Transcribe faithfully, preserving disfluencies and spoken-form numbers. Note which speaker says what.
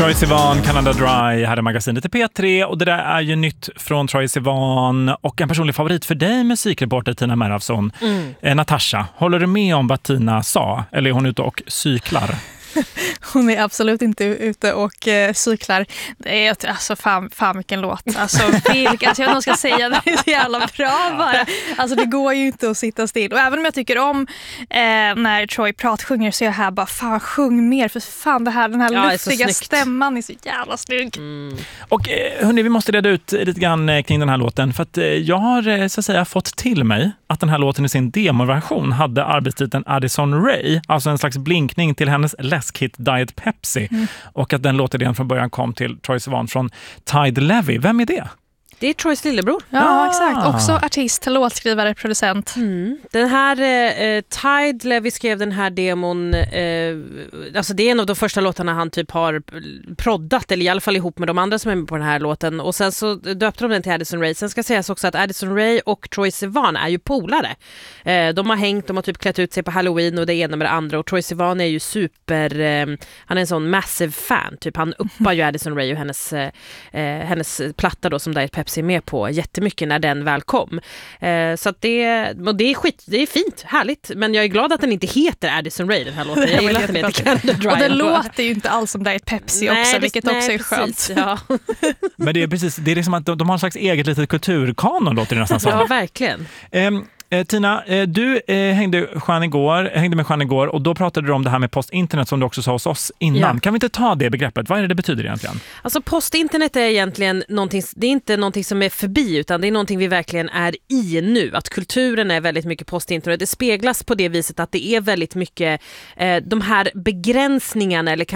Speaker 1: Troye Sivan, Canada Dry, här är magasinet i P tre och det där är ju nytt från Troye Sivan och en personlig favorit för dig, musikreporter Tina Merafsson. Mm. Eh, Natasha, håller du med om vad Tina sa eller är hon ute och cyklar?
Speaker 2: Hon är absolut inte ute och uh, cyklar. Det är alltså fan, fan vilken låt. Alltså, vilk, alltså jag vet inte vad jag ska säga, det är så jävla bra bara. Alltså det går ju inte att sitta still. Och även om jag tycker om eh, när Troye pratsjunger så är jag här bara fan sjung mer för fan det här, den här ja, luftiga stämman är så jävla snygg. Mm.
Speaker 1: Och eh, hörni, vi måste reda ut lite grann kring den här låten för att eh, jag har så att säga fått till mig att den här låten i sin demoversion hade arbetstiteln Addison Rae, alltså en slags blinkning till hennes läskhit Diet Pepsi mm. och att den låtidén från början kom till Troye Sivan från Tide Levy. Vem är det?
Speaker 3: Det är Troyes lillebror.
Speaker 2: Ja, ah. exakt. Också artist, låtskrivare, producent.
Speaker 3: Mm. Den här eh, Tide Levy skrev den här demon eh, alltså det är en av de första låtarna han typ har proddat, eller i alla fall ihop med de andra som är med på den här låten. Och sen så döpte de den till Addison Rae. Sen ska sägas också att Addison Rae och Troye Sivan är ju polare. Eh, de har hängt, de har typ klätt ut sig på Halloween och det ena med det andra. Och Troye Sivan är ju super, eh, han är en sån massive fan. Typ han uppar ju Addison Rae och hennes, eh, hennes platta då som Diet Pepsi är med på jättemycket när den väl kom. Eh, så att det, och det är skit, det är fint, härligt. Men jag är glad att den inte heter Addison Rae, den här låten. Jag gillar att den heter Canada Dry.
Speaker 2: Och den låter ju inte alls som Diet Pepsi nej, också, vilket nej, också är
Speaker 3: precis,
Speaker 2: skönt.
Speaker 3: Ja.
Speaker 1: Men det är precis, det är liksom att de, de har en slags eget litet kulturkanon, låter det nästan så.
Speaker 3: Ja, verkligen.
Speaker 1: Um, Eh, Tina, eh, du eh, hängde, Jean igår, hängde med Jean igår och då pratade du om det här med postinternet som du också sa hos oss innan. Ja. Kan vi inte ta det begreppet? Vad är det det betyder egentligen?
Speaker 3: Alltså postinternet är egentligen någonting, det är inte någonting som är förbi utan det är någonting vi verkligen är i nu. Att kulturen är väldigt mycket postinternet. Det speglas på det viset att det är väldigt mycket eh, de här begränsningarna eller